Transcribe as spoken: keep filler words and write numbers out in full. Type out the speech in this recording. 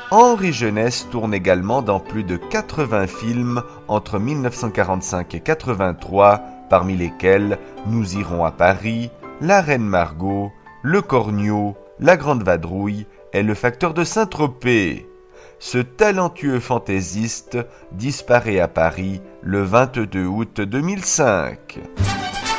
Henri Jeunesse tourne également dans plus de quatre-vingts films entre mille neuf cent quarante-cinq et quatre-vingt-trois, parmi lesquels Nous irons à Paris, La Reine Margot, Le Cornio, La Grande Vadrouille et Le Facteur de Saint-Tropez. Ce talentueux fantaisiste disparaît à Paris le vingt-deux août deux mille cinq.